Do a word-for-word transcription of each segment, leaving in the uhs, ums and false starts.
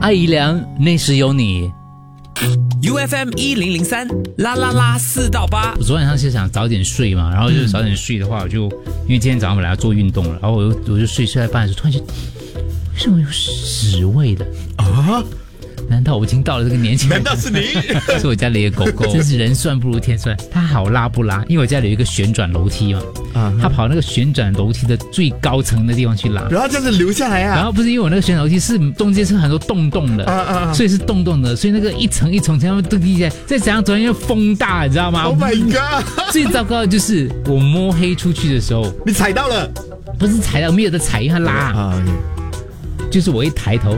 艾怡良，那时有你。 U F M 一零零三啦啦啦四到八。 我昨晚上是想早点睡嘛，然后就早点睡的话，我就因为今天早上本来要做运动了，然后我就我就睡睡到一半的时候，突然就为什么有屎味的啊？ 难道我已经到了这个年纪？ 难道是你？ 是我家里的狗狗，真是人算不如天算。它好拉不拉？因为我家里有一个旋转楼梯嘛，啊，它跑那个旋转楼梯的最高层的地方去拉， 然后这样子流下来啊。 然后不是因为我那个旋转楼梯是中间是很多洞洞的，啊啊啊，所以是洞洞的，所以那个一层一层这样都滴下来，再加上昨天又风大，你知道吗 ？Oh my god！ 最糟糕的就是我摸黑出去的时候， 你踩到了， 不是踩到，没有的踩，因为它拉啊，就是我一抬头。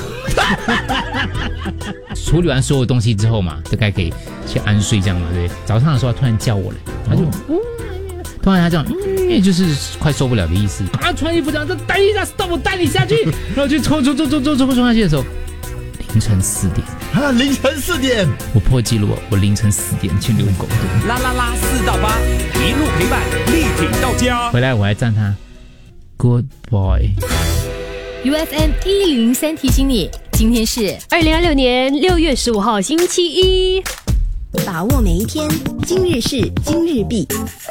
处理完所有东西之后嘛，大概可以去安睡这样嘛，对不对？早上的时候他突然叫我了，他就，哦、突然他这样，嗯，就是快受不了的意思。啊，穿衣服这样，等一下 ，stop， 我带你下去，然后就冲冲冲冲冲冲冲下去的时候，凌晨四点啊，凌晨四点， 我破纪录，我凌晨四点去遛狗。 啦啦啦四到八，一路陪伴，力挺到家。 回来我还赞他 ，Good boy。U F M 一零零三提醒你，今天是二零二六年六月十五号星期一， 把握每一天，今日事今日毕。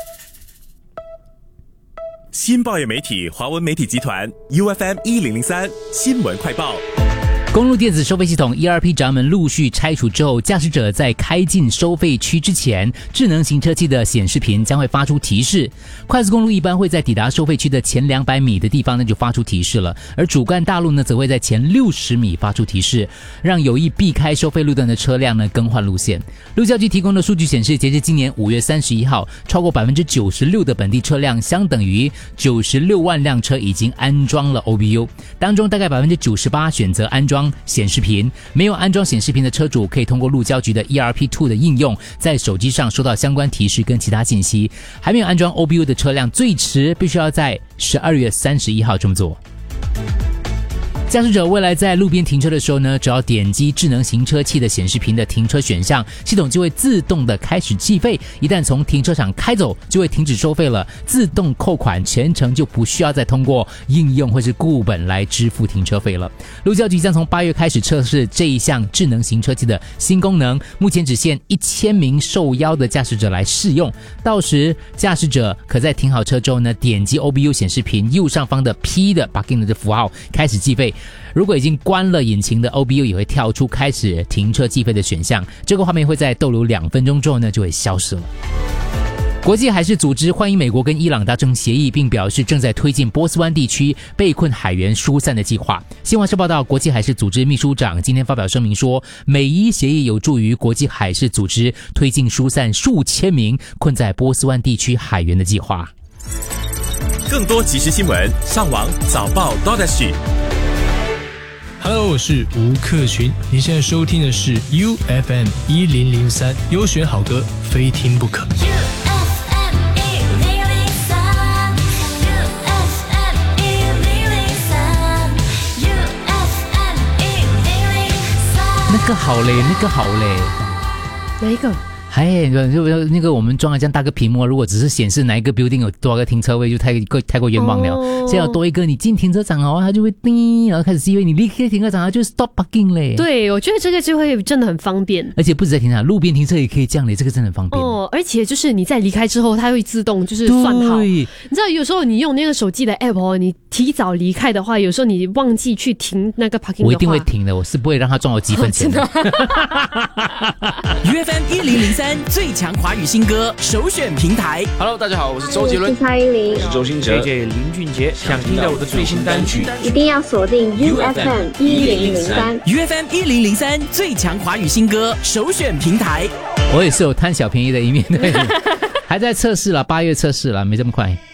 新报业媒体华文媒体集团 U F M 一零零三新闻快报。 公路电子收费系统 E R P 闸门陆续拆除之后，驾驶者在开进收费区之前，智能行车器的显示屏将会发出提示。快速公路一般会在抵达收费区的前两百米的地方呢就发出提示了，而主干大路呢则会在前六十米发出提示，让有意避开收费路段的车辆呢更换路线。路交局提供的数据显示，截至今年五月三十一号，超过 百分之九十六 的本地车辆，相等于九十六万辆车已经安装了 O B U， 当中大概 百分之九十八 选择安装显示屏，没有安装显示屏的车主可以通过路交局的 E R P 二 的应用，在手机上收到相关提示跟其他信息。还没有安装 O B U 的车辆，最迟必须要在十二月三十一号这么做。驾驶者未来在路边停车的时候呢，只要点击智能行车器的显示屏的停车选项，系统就会自动的开始计费，一旦从停车场开走就会停止收费了，自动扣款，全程就不需要再通过应用或是固本来支付停车费了。路交局将从八月开始测试这一项智能行车器的新功能，目前只限一千名受邀的驾驶者来试用，到时驾驶者可在停好车之后呢，点击 O B U 显示屏右上方的 P 的 parking 的符号开始计费。如果已经关了引擎的 O B U 也会跳出开始停车计费的选项，这个画面会在逗留两分钟之后呢就会消失了。国际海事组织欢迎美国跟伊朗达成协议，并表示正在推进波斯湾地区被困海员疏散的计划。新华社报道，国际海事组织秘书长今天发表声明说，美伊协议有助于国际海事组织推进疏散数千名困在波斯湾地区海员的计划。 更多即时新闻，上网早报 .Hello， 我是吴克群，你现在收听的是 U F M 一零零三，优选好歌，非听不可。 那个好嘞，那个好嘞， 哪一个？ 哎，那个我们装了这样大个屏幕，如果只是显示哪一个 building 有多少个停车位，就太过太过冤枉了。哦、现在有多一个，你进停车场哦，它就会叮，然后开始计费，你离开停车场，它就 stop parking 嘞。 对，我觉得这个就会真的很方便， 而且不止在停车场，路边停车也可以这样嘞，这个真的很方便。 哦，而且就是你在离开之后，它会自动就是算好。你知道有时候你用那个手机的 app 哦，你提早离开的话，有时候你忘记去停那个 parking 的话， 我一定会停的，我是不会让它赚我几分钱的。 U F M 一零零三最强华语新歌首选平台。 Hello， 大家好，我是周杰伦， 我是蔡依林， 我是周兴哲 ，J J 林俊杰。想听到我的最新单曲， 一定要锁定 U F M 一零零三 U F M 一零零三最强华语新歌首选平台。 我也是有贪小便宜的一面的，还在测试了，八月测试了，没这么快。